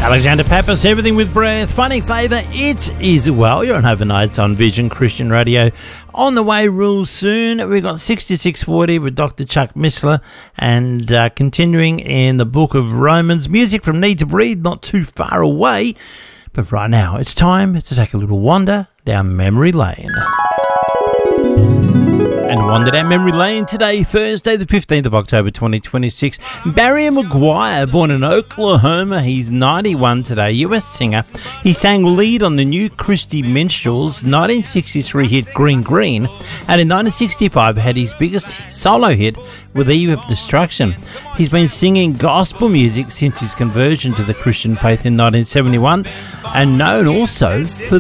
Alexander Pappas, Everything with Breath. Funny favour, it is, well, you're on Overnights on Vision Christian Radio. On the way real soon, we've got 6640 with Dr. Chuck Missler, and continuing in the book of Romans. Music from Need to Breathe, not too far away. But right now, it's time to take a little wander down memory lane. And wander down memory lane today, Thursday, the 15th of October, 2026. Barry Maguire, born in Oklahoma. He's 91 today, US singer. He sang lead on the New Christy Minstrels' 1963 hit Green Green, and in 1965 had his biggest solo hit with Eve of Destruction. He's been singing gospel music since his conversion to the Christian faith in 1971, and known also for